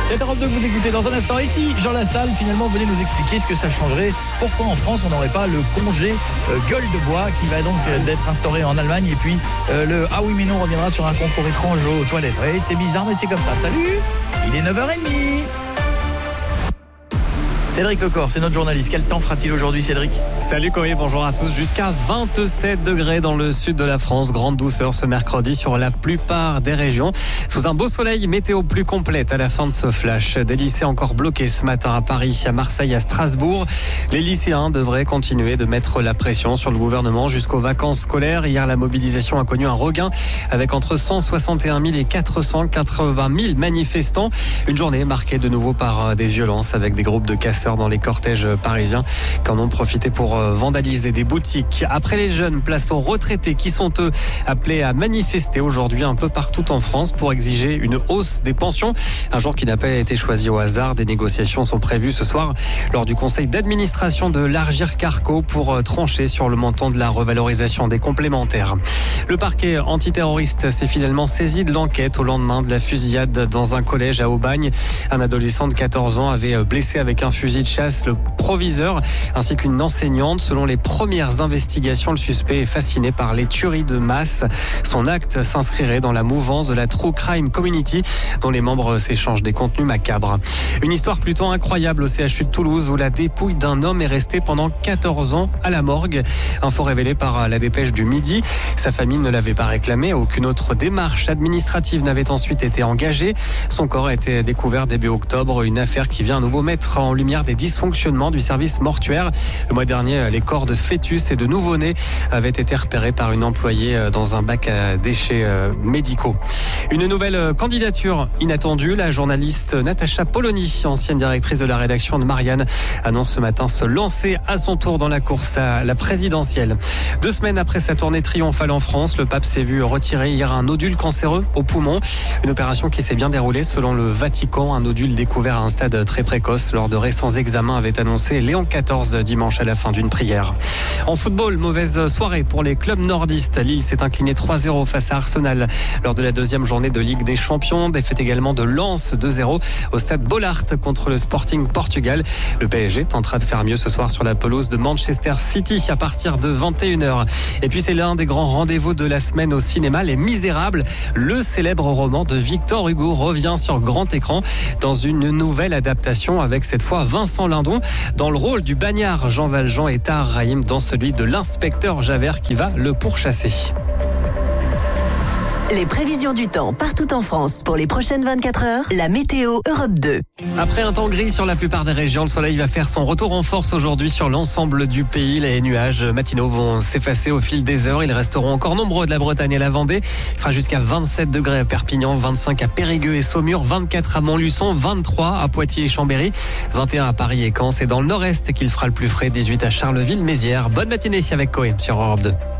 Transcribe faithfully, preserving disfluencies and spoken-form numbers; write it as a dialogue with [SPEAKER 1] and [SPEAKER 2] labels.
[SPEAKER 1] C'est Europe deux que vous écoutez dans un instant. Ici, Jean Lassalle, finalement, venez nous expliquer ce que ça changerait. Pourquoi en France, on n'aurait pas le congé euh, gueule de bois qui va donc euh, d'être instauré en Allemagne. Et puis, euh, le ah oui mais non reviendra sur un concours étrange aux toilettes. Oui, c'est bizarre, mais c'est comme ça. Salut, il est neuf heures trente. Cédric Lecor, c'est notre journaliste. Quel temps fera-t-il aujourd'hui, Cédric ?
[SPEAKER 2] Salut Corey, bonjour à tous. Jusqu'à vingt-sept degrés dans le sud de la France. Grande douceur ce mercredi sur la plupart des régions. Sous un beau soleil, météo plus complète à la fin de ce flash. Des lycées encore bloqués ce matin à Paris, à Marseille, à Strasbourg. Les lycéens devraient continuer de mettre la pression sur le gouvernement jusqu'aux vacances scolaires. Hier, la mobilisation a connu un regain avec entre cent soixante et un mille et quatre cent quatre-vingt mille manifestants. Une journée marquée de nouveau par des violences avec des groupes de casseurs dans les cortèges parisiens qui en ont profité pour vandaliser des boutiques. Après les jeunes, place aux retraités qui sont eux appelés à manifester aujourd'hui un peu partout en France pour exiger une hausse des pensions. Un jour qui n'a pas été choisi au hasard. Des négociations sont prévues ce soir lors du conseil d'administration de l'Agirc-Arrco pour trancher sur le montant de la revalorisation des complémentaires. Le parquet antiterroriste s'est finalement saisi de l'enquête au lendemain de la fusillade dans un collège à Aubagne. Un adolescent de quatorze ans avait blessé avec un fusil de chasse le proviseur ainsi qu'une enseignante. Selon les premières investigations, le suspect est fasciné par les tueries de masse. Son acte s'inscrirait dans la mouvance de la True Crime Community dont les membres s'échangent des contenus macabres. Une histoire plutôt incroyable au C H U de Toulouse où la dépouille d'un homme est restée pendant quatorze ans à la morgue. Info révélée par la Dépêche du Midi. Sa famille ne l'avait pas réclamé. Aucune autre démarche administrative n'avait ensuite été engagée. Son corps a été découvert début octobre. Une affaire qui vient à nouveau mettre en lumière des dysfonctionnements du service mortuaire. Le mois dernier, les corps de fœtus et de nouveau-nés avaient été repérés par une employée dans un bac à déchets médicaux. Une nouvelle candidature inattendue. La journaliste Natacha Polony, ancienne directrice de la rédaction de Marianne, annonce ce matin se lancer à son tour dans la course à la présidentielle. Deux semaines après sa tournée triomphale en France, le pape s'est vu retirer hier un nodule cancéreux au poumon. Une opération qui s'est bien déroulée selon le Vatican. Un nodule découvert à un stade très précoce lors de récents examens avait annoncé Léon quatorze dimanche à la fin d'une prière. En football, mauvaise soirée pour les clubs nordistes. Lille s'est incliné trois zéro face à Arsenal lors de la deuxième journée de Ligue des Champions. Défaite également de Lens deux zéro au stade Bollaert contre le Sporting Portugal. Le P S G tentera de faire mieux ce soir sur la pelouse de Manchester City à partir de vingt et une heures. Et puis c'est l'un des grands rendez-vous de la semaine au cinéma, Les Misérables. Le célèbre roman de Victor Hugo revient sur grand écran dans une nouvelle adaptation avec cette fois Vincent Lindon dans le rôle du bagnard Jean Valjean et Tahar Rahim dans celui de l'inspecteur Javert qui va le pourchasser.
[SPEAKER 3] Les prévisions du temps partout en France pour les prochaines vingt-quatre heures, la météo Europe deux.
[SPEAKER 2] Après un temps gris sur la plupart des régions, le soleil va faire son retour en force aujourd'hui sur l'ensemble du pays. Les nuages matinaux vont s'effacer au fil des heures. Ils resteront encore nombreux de la Bretagne à la Vendée. Il fera jusqu'à vingt-sept degrés à Perpignan, vingt-cinq à Périgueux et Saumur, vingt-quatre à Montluçon, vingt-trois à Poitiers et Chambéry, vingt et un à Paris et Caen. C'est dans le nord-est qu'il fera le plus frais, dix-huit à Charleville-Mézières. Bonne matinée avec Coé sur Europe deux.